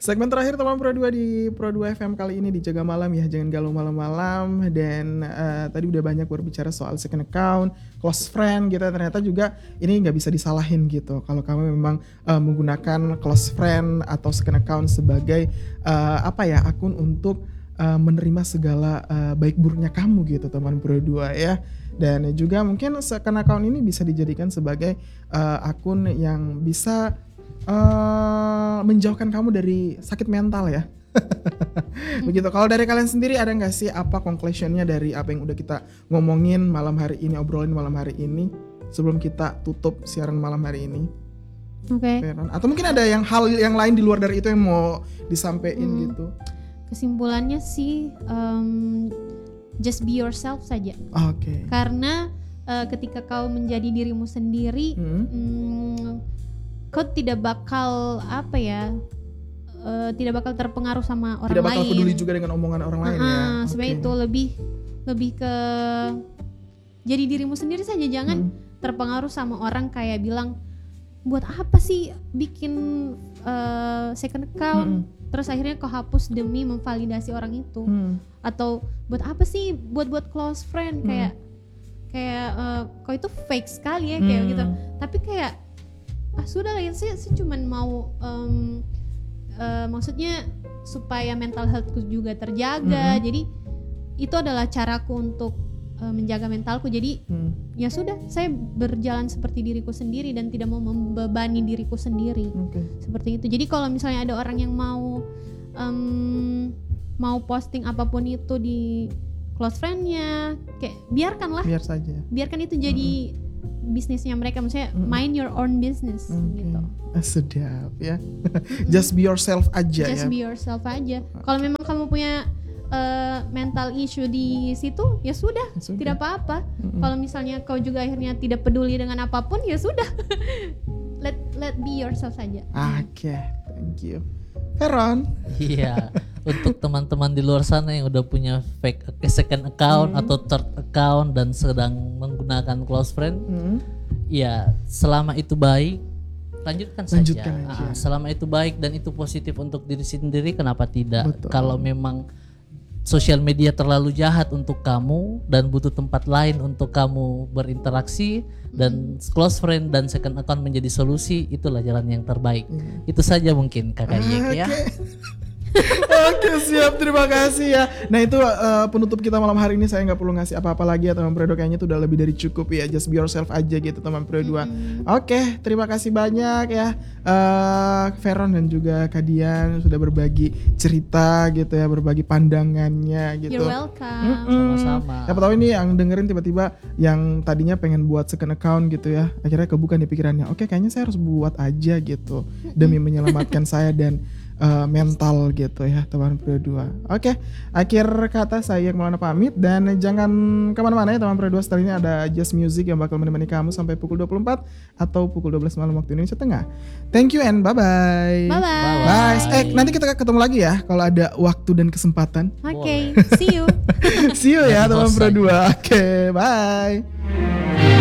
Segmen terakhir teman Pro 2 di Pro 2 FM kali ini di Jaga Malam ya, jangan galau malam-malam. Dan tadi udah banyak berbicara soal second account, close friend gitu. Ternyata juga ini nggak bisa disalahin gitu kalau kamu memang menggunakan close friend atau second account sebagai akun untuk menerima segala baik buruknya kamu gitu teman Pro 2 ya. Dan juga mungkin second account ini bisa dijadikan sebagai akun yang bisa menjauhkan kamu dari sakit mental ya. Begitu. Kalau dari kalian sendiri ada nggak sih apa conclusionnya dari apa yang udah kita ngomongin malam hari ini, obrolin malam hari ini sebelum kita tutup siaran malam hari ini? Oke. Atau mungkin ada hal yang lain di luar dari itu yang mau disampaikan gitu? Kesimpulannya sih just be yourself saja. Oke. Karena ketika kau menjadi dirimu sendiri, kau tidak bakal tidak bakal terpengaruh sama orang lain. Tidak bakal peduli juga dengan omongan orang lain ya. Sebenarnya itu lebih ke jadi dirimu sendiri saja, jangan terpengaruh sama orang kayak bilang buat apa sih bikin second account, terus akhirnya kau hapus demi memvalidasi orang itu, atau buat apa sih buat close friend kayak kau itu fake sekali ya kayak gitu. Tapi kayak sudah lah ya, saya cuman mau maksudnya supaya mental healthku juga terjaga. Jadi itu adalah caraku untuk menjaga mentalku. Jadi ya sudah, saya berjalan seperti diriku sendiri dan tidak mau membebani diriku sendiri. Seperti itu. Jadi kalau misalnya ada orang yang mau posting apapun itu di close friend-nya, kayak biarkanlah. Biar saja. Biarkan itu jadi bisnisnya mereka, maksudnya mind your own business gitu. Sedap ya. Just be yourself aja. Just be yourself aja. Kalau memang kamu punya mental issue di situ, ya sudah. Tidak apa-apa. Kalau misalnya kau juga akhirnya tidak peduli dengan apapun, ya sudah. let be yourself saja. Oke, thank you. Veron. Iya. Untuk teman-teman di luar sana yang udah punya fake second account atau third account dan sedang menggunakan close friend, ya selama itu baik, lanjutkan saja. Selama itu baik dan itu positif untuk diri sendiri, kenapa tidak? Betul. Kalau memang sosial media terlalu jahat untuk kamu dan butuh tempat lain untuk kamu berinteraksi, dan close friend dan second account menjadi solusi, itulah jalan yang terbaik. Itu saja mungkin Kakak Yek ya. Oke, siap, terima kasih ya. Nah itu penutup kita malam hari ini. Saya nggak perlu ngasih apa-apa lagi ya teman Pro 2, kayaknya itu udah lebih dari cukup ya. Just be yourself aja gitu teman Pro 2. Oke, terima kasih banyak ya Veron dan juga Kadian sudah berbagi cerita gitu ya, berbagi pandangannya gitu. You're welcome. Sama-sama. Siapa tahu ini yang dengerin tiba-tiba yang tadinya pengen buat second account gitu ya, akhirnya kebuka nih pikirannya. Oke, kayaknya saya harus buat aja gitu demi menyelamatkan saya dan mental gitu ya teman Pro 2. Oke, akhir kata saya Maulana pamit, dan jangan kemana-mana ya teman Pro 2. Setelah ini ada Just Music yang bakal menemani kamu sampai pukul 24 atau pukul 12 malam waktu Indonesia Tengah. Thank you and bye-bye. Bye-bye. Nanti kita ketemu lagi ya kalau ada waktu dan kesempatan. Oke, see you. See you ya Dari teman host Pro aja. 2. Oke, bye.